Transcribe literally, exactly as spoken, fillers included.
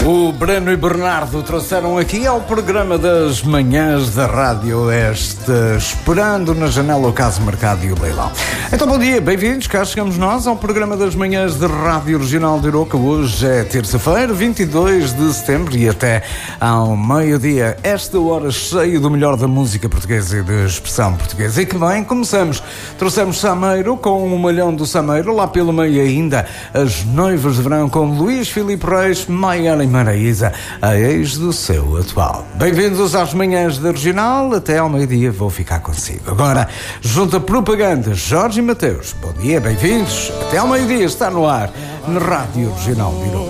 O Breno e Bernardo trouxeram aqui ao programa das manhãs da Rádio Oeste, esperando na janela o caso marcado e o leilão. Então, bom dia, bem-vindos, cá chegamos nós ao programa das manhãs da Rádio Regional de Aroca. Hoje é terça-feira, vinte e dois de setembro, e até ao meio-dia, esta hora cheia do melhor da música portuguesa e da expressão portuguesa. E que bem, começamos. Trouxemos Sameiro com o Malhão do Sameiro, lá pelo meio ainda as Noivas de Verão com Luís Filipe Reis, Maiara e Maraísa, a ex do seu atual. Bem-vindos às manhãs da Regional, até ao meio-dia vou ficar consigo. Agora, junto a propaganda, Jorge e Mateus. Bom dia, bem-vindos, até ao meio-dia está no ar, na Rádio Regional de Aroca.